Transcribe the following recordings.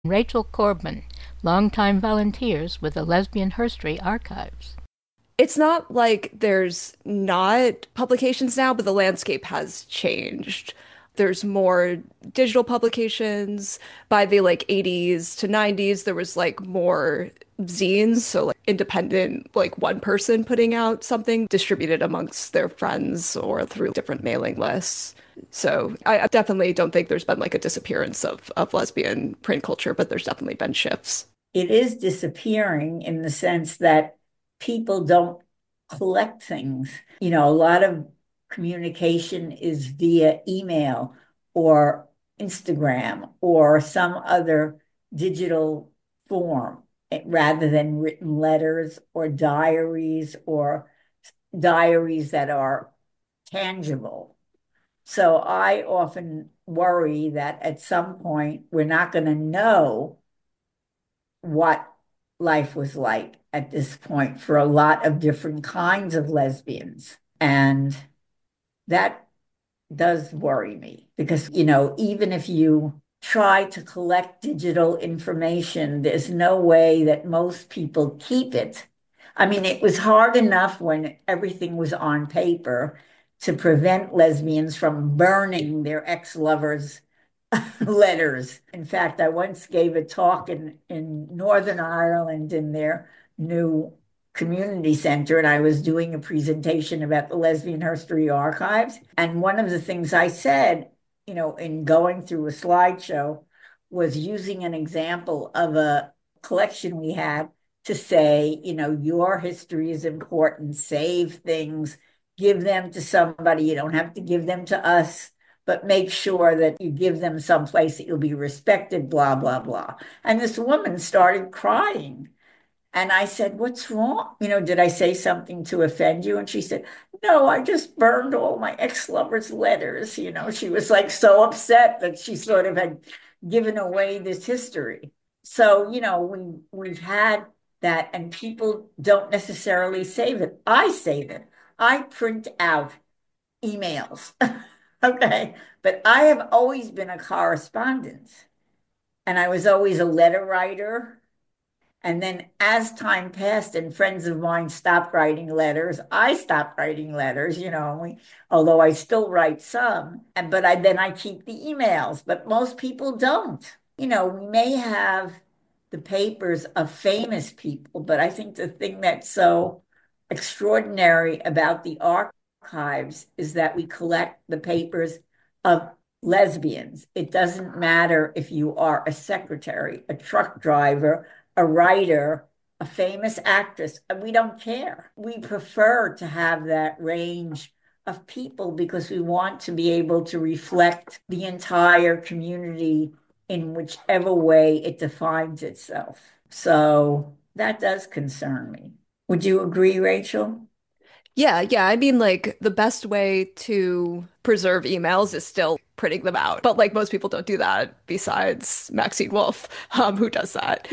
Rachel Corbin, longtime volunteers with the Lesbian Herstory Archives. It's not like there's not publications now, but the landscape has changed. There's more digital publications. By the like 80s to 90s, there was like more zines, so like independent, like one person putting out something distributed amongst their friends or through different mailing lists. So I definitely don't think there's been like a disappearance of lesbian print culture, but there's definitely been shifts. It is disappearing in the sense that people don't collect things. A lot of communication is via email or Instagram or some other digital form rather than written letters or diaries that are tangible. So I often worry that at some point we're not going to know what life was like at this point for a lot of different kinds of lesbians. And that does worry me because, even if you try to collect digital information, there's no way that most people keep it. I mean, it was hard enough when everything was on paper to prevent lesbians from burning their ex-lovers' letters. In fact, I once gave a talk in Northern Ireland in their new community center, and I was doing a presentation about the Lesbian Herstory Archives. And one of the things I said, in going through a slideshow, was using an example of a collection we had to say, your history is important, save things, give them to somebody. You don't have to give them to us, but make sure that you give them someplace that you'll be respected, blah, blah, blah. And this woman started crying. And I said, "What's wrong? Did I say something to offend you?" And she said, "No, I just burned all my ex-lover's letters." She was like so upset that she sort of had given away this history. So, we've had that, and people don't necessarily save it. I save it. I print out emails. Okay. But I have always been a correspondent, and I was always a letter writer. And then as time passed and friends of mine stopped writing letters, I stopped writing letters, although I still write some, but I keep the emails, but most people don't. We may have the papers of famous people, but I think the thing that's so extraordinary about the archives is that we collect the papers of lesbians. It doesn't matter if you are a secretary, a truck driver, a writer, a famous actress. We don't care. We prefer to have that range of people because we want to be able to reflect the entire community in whichever way it defines itself. So that does concern me. Would you agree, Rachel? Yeah, yeah. I mean, like the best way to preserve emails is still printing them out. But like most people don't do that besides Maxine Wolf, who does that.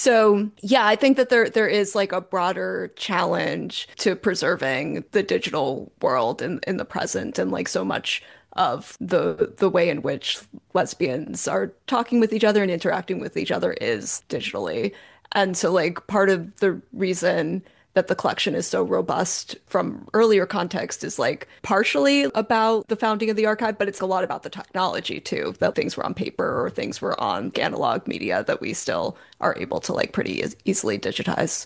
So yeah, I think that there is like a broader challenge to preserving the digital world in the present and like so much of the way in which lesbians are talking with each other and interacting with each other is digitally. And so like part of the reason that the collection is so robust from earlier context is like partially about the founding of the archive, but it's a lot about the technology too, that things were on paper or things were on analog media that we still are able to like pretty easily digitize.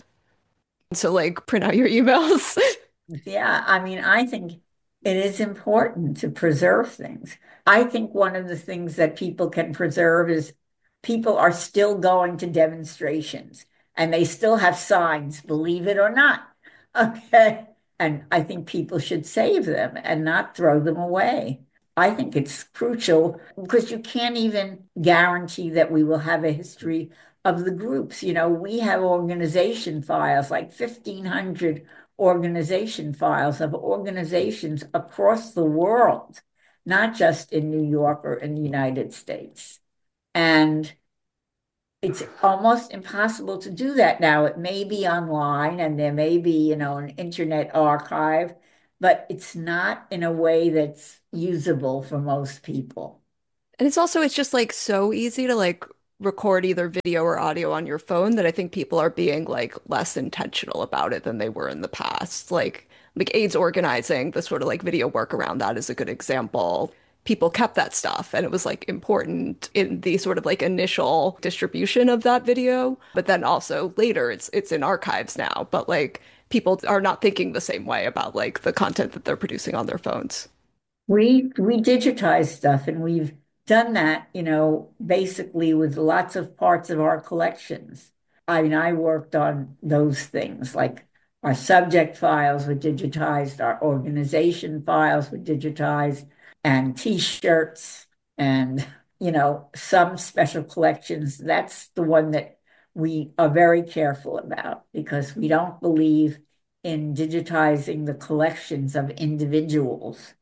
So like print out your emails. Yeah, I mean, I think it is important to preserve things. I think one of the things that people can preserve is people are still going to demonstrations and they still have signs, believe it or not. Okay. And I think people should save them and not throw them away. I think it's crucial because you can't even guarantee that we will have a history of the groups. We have organization files, like 1,500 organization files of organizations across the world, not just in New York or in the United States. And it's almost impossible to do that now. It may be online and there may be, an internet archive, but it's not in a way that's usable for most people. And it's just like so easy to like record either video or audio on your phone, that I think people are being like less intentional about it than they were in the past. Like AIDS organizing, the sort of like video work around that is a good example. People kept that stuff and it was like important in the sort of like initial distribution of that video, but then also later it's in archives now, but like people are not thinking the same way about like the content that they're producing on their phones. We digitize stuff and we've done that, basically with lots of parts of our collections. I mean, I worked on those things like our subject files were digitized, our organization files were digitized, and t-shirts and, some special collections. That's the one that we are very careful about because we don't believe in digitizing the collections of individuals,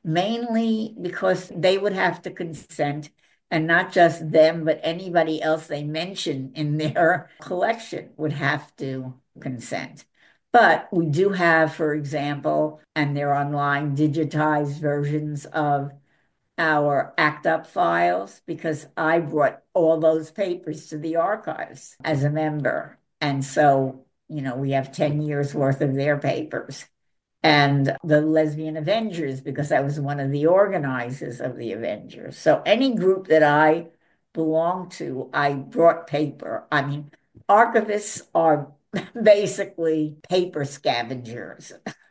mainly because they would have to consent, and not just them, but anybody else they mention in their collection would have to consent. But we do have, for example, and they're online, digitized versions of our ACT UP files because I brought all those papers to the archives as a member. And so, we have 10 years worth of their papers. And the Lesbian Avengers, because I was one of the organizers of the Avengers. So any group that I belong to, I brought paper. I mean, archivists are basically paper scavengers.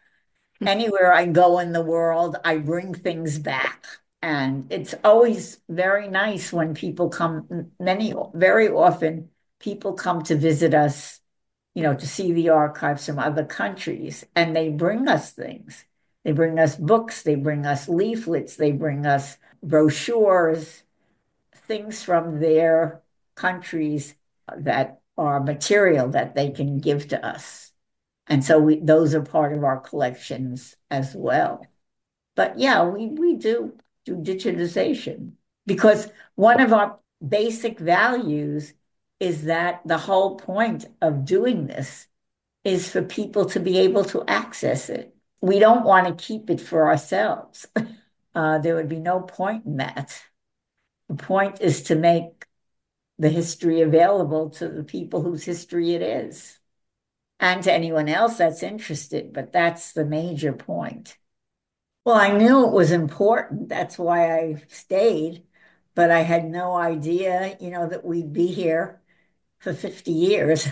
Anywhere I go in the world, I bring things back. And it's always very nice when people come, very often, people come to visit us, to see the archives from other countries, and they bring us things. They bring us books, they bring us leaflets, they bring us brochures, things from their countries that are material that they can give to us. And so those are part of our collections as well. But yeah, we do digitization because one of our basic values is that the whole point of doing this is for people to be able to access it. We don't want to keep it for ourselves. There would be no point in that. The point is to make the history available to the people whose history it is and to anyone else that's interested, but that's the major point. Well, I knew it was important. That's why I stayed, but I had no idea, that we'd be here for 50 years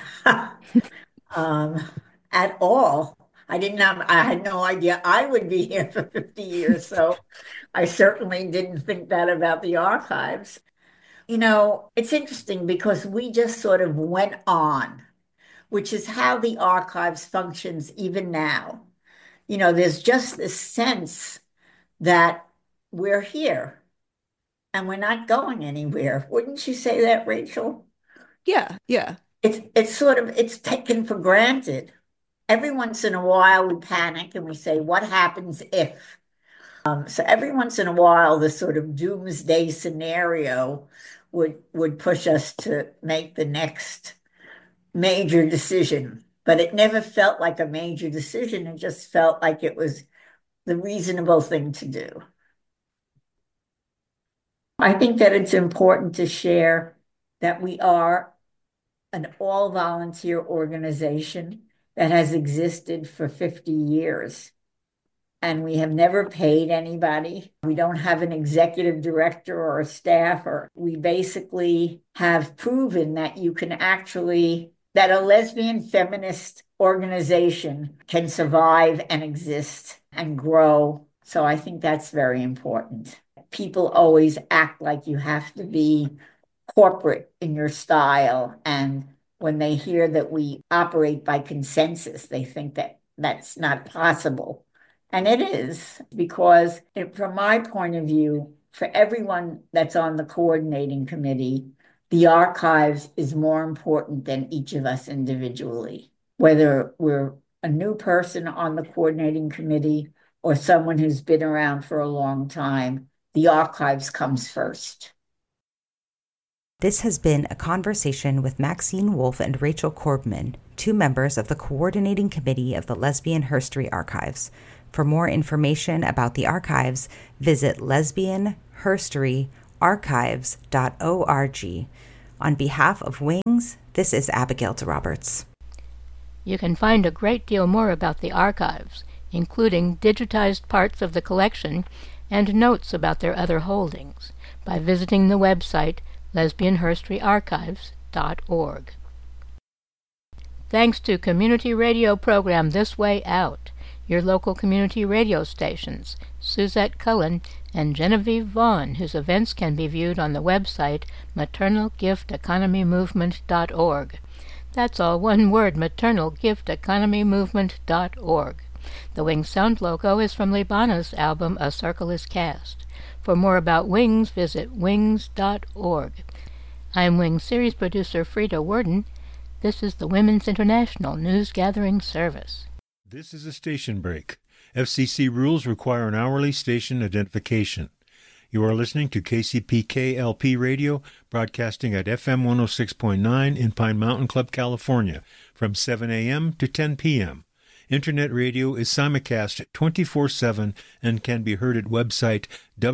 at all. I had no idea I would be here for 50 years. So I certainly didn't think that about the archives. It's interesting because we just sort of went on, which is how the archives functions even now. There's just this sense that we're here and we're not going anywhere. Wouldn't you say that, Rachel? Yeah, yeah. It's taken for granted. Every once in a while we panic and we say, what happens if? So every once in a while, the sort of doomsday scenario would push us to make the next major decision. But it never felt like a major decision. It just felt like it was the reasonable thing to do. I think that it's important to share that we are an all-volunteer organization that has existed for 50 years. And we have never paid anybody. We don't have an executive director or a staff, or we basically have proven that that a lesbian feminist organization can survive and exist and grow. So I think that's very important. People always act like you have to be corporate in your style. And when they hear that we operate by consensus, they think that that's not possible. And it is, because from my point of view, for everyone that's on the coordinating committee, the archives is more important than each of us individually. Whether we're a new person on the coordinating committee or someone who's been around for a long time, the archives comes first. This has been a conversation with Maxine Wolf and Rachel Korbman, two members of the coordinating committee of the Lesbian Herstory Archives. For more information about the archives, visit lesbianherstoryarchives.org. On behalf of Wings, this is Abigail DeRoberts. You can find a great deal more about the archives, including digitized parts of the collection and notes about their other holdings, by visiting the website lesbianhistoryarchives.org. Thanks to community radio program This Way Out, your local community radio stations, Suzette Cullen and Genevieve Vaughn, whose events can be viewed on the website maternalgifteconomymovement.org. That's all one word, maternalgifteconomymovement.org. The Wings sound logo is from Libana's album A Circle is Cast. For more about Wings, visit wings.org. I'm Wings series producer Frida Worden. This is the Women's International News Gathering Service. This is a station break. FCC rules require an hourly station identification. You are listening to KCPK-LP Radio, broadcasting at FM 106.9 in Pine Mountain Club, California, from 7 a.m. to 10 p.m. Internet radio is simulcast 24/7 and can be heard at website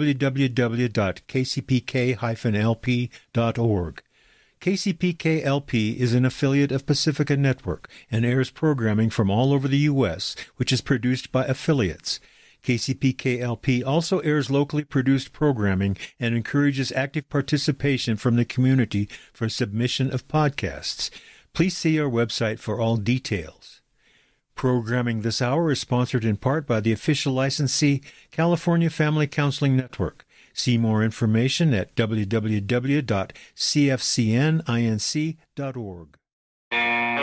www.kcpk-lp.org. KCPK-LP is an affiliate of Pacifica Network and airs programming from all over the U.S., which is produced by affiliates. KCPK-LP also airs locally produced programming and encourages active participation from the community for submission of podcasts. Please see our website for all details. Programming this hour is sponsored in part by the official licensee, California Family Counseling Network. See more information at www.cfcninc.org.